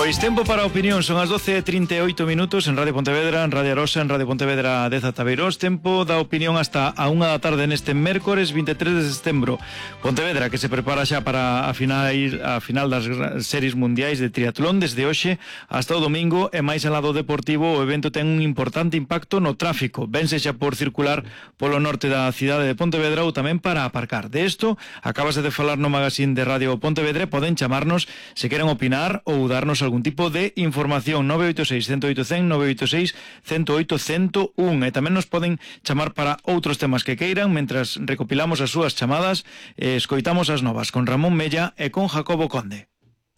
Pois tempo para a opinión, son as 12:38 minutos en Radio Pontevedra, en Radio Arosa, en Radio Pontevedra 10 Atabeirós. Tempo da opinión hasta a 1 da tarde neste mércores 23 de setembro. Pontevedra que se prepara xa para a final das series mundiais de triatlón desde hoxe hasta o domingo, e máis al lado deportivo o evento ten un importante impacto no tráfico, ben sexa por circular polo norte da cidade de Pontevedra ou tamén para aparcar. De isto acabase de falar no magazín de Radio Pontevedra, poden chamarnos se queren opinar ou darnos algún tipo de información. 986 108 100, 986 108 101, e tamén nos poden chamar para outros temas que queiran mentras recopilamos as súas chamadas e escoitamos as novas con Ramón Mella e con Jacobo Conde.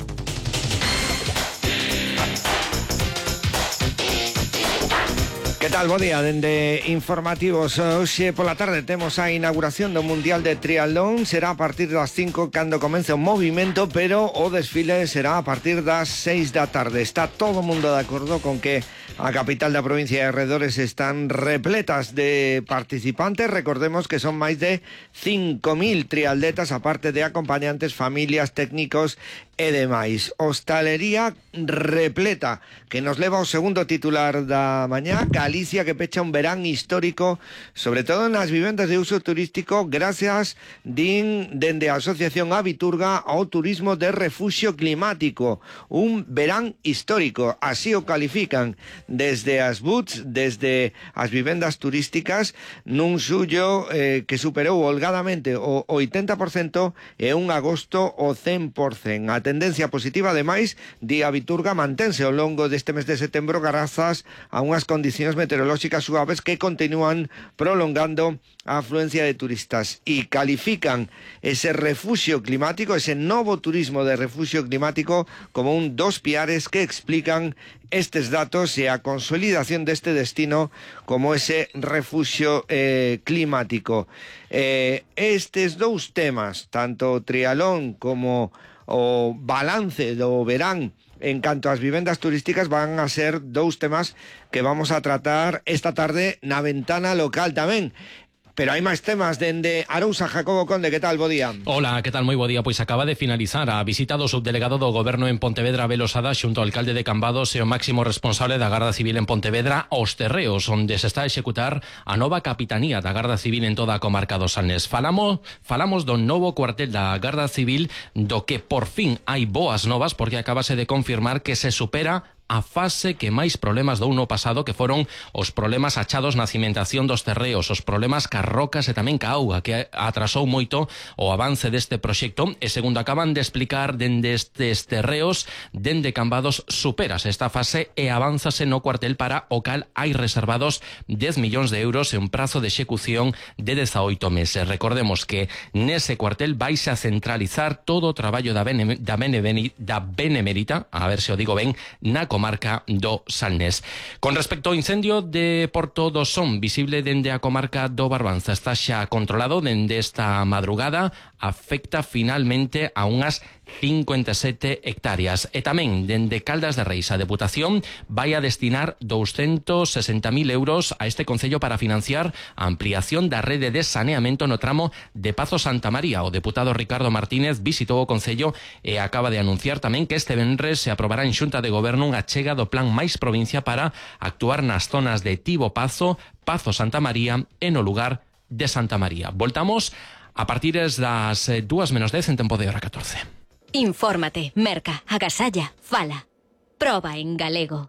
Que tal, bo día, dende Informativos. Hoxe pola tarde temos a inauguración do Mundial de Triatlón. Será a partir das 5 cando comece o movimento, pero o desfile será a partir das 6 da tarde. Está todo o mundo de acordo con que a capital da provincia de arredores están repletas de participantes. Recordemos que son máis de 5.000 triatletas, aparte de acompañantes, familias, técnicos e demais. Hostalería repleta, que nos leva ao segundo titular da mañá. Galicia que pecha un verán histórico, sobre todo nas vivendas de uso turístico, gracias, dende a Asociación Abiturga, ao turismo de refuxio climático. Un verán histórico, así o califican desde as BUTS, desde as vivendas turísticas, nun xullo que superou holgadamente o 80% e un agosto o 100%. A tendencia positiva, ademais, di Abiturga, mantense ao longo deste mes de setembro grazas a unhas condicións meteorolóxicas suaves que continúan prolongando a afluencia de turistas, e califican ese refuxio climático, ese novo turismo de refuxio climático, como un dos piares que explican estes datos e a consolidación deste destino como ese refuxio climático. Estes dous temas, tanto o triatlón como o balance do verán en canto ás vivendas turísticas, van a ser dous temas que vamos a tratar esta tarde na ventana local tamén. Pero hai máis temas dende Arousa. Jacobo Conde, que tal? Bo día. Hola, que tal? Moi bo día. Pois acaba de finalizar a visita do subdelegado do Goberno en Pontevedra, Abel Osada, xunto ao alcalde de Cambados e o máximo responsable da Garda Civil en Pontevedra, aos terreos, onde se está a executar a nova capitanía da Garda Civil en toda a comarca do Salnés. Falamos do novo cuartel da Garda Civil, do que por fin hai boas novas, porque acabase de confirmar que se supera a fase que máis problemas do ano pasado, que foron os problemas achados na cimentación dos terreos, os problemas ca rocas e tamén ca auga, que atrasou moito o avance deste proxecto, e segundo acaban de explicar dende estes terreos, dende Cambados, superase esta fase e avánzase no cuartel, para o cal hai reservados 10 millóns de euros e un prazo de execución de 18 meses. Recordemos que nese cuartel vais a centralizar todo o traballo da Benemérita, a ver se o digo ben, na comarca do Salnés. Con respecto ao incendio de Porto do Son, visible dende a comarca do Barbanza, está xa controlado dende esta madrugada, afecta finalmente a unhas 57 hectáreas. E tamén dende Caldas de Reis, a Deputación vai a destinar 260.000 euros a este concello para financiar a ampliación da rede de saneamento no tramo de Pazo Santa María. O deputado Ricardo Martínez visitou o concello e acaba de anunciar tamén que este venres se aprobará en Xunta de Goberno unha chega do Plan Máis Provincia para actuar nas zonas de Tibo Pazo, Pazo Santa María e no lugar de Santa María. Voltamos a partir das 2:10 en tempo de hora 14. Infórmate, merca, agasalla, fala. Proba en galego.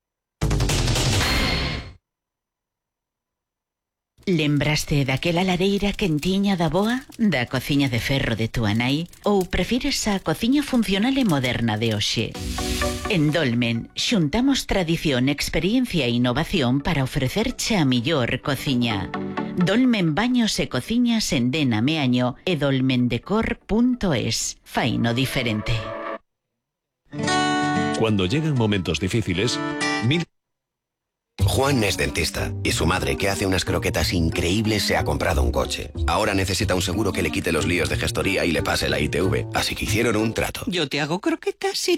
Lembraste daquela lareira quentiña da boa, da cociña de ferro de túa nai, ou prefires a cociña funcional e moderna de hoxe? En Dolmen xuntamos tradición, experiencia e innovación para ofrecerche a millor cociña. Dolmen Baños e Cociñas en Dena Meaño e dolmendecor.es. Faino diferente. Cuando llegan momentos difíciles, Juan es dentista y su madre, que hace unas croquetas increíbles, se ha comprado un coche. Ahora necesita un seguro que le quite los líos de gestoría y le pase la ITV, así que hicieron un trato. Yo te hago croquetas y